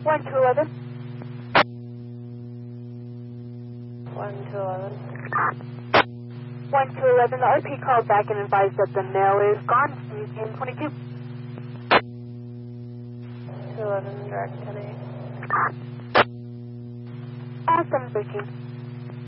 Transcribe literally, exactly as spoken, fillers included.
one to eleven. one to eleven. one to eleven. The R P called back and advised that the mail is gone. Museum twenty-two. two eleven, direct ten eight. Uh, seven thirteen.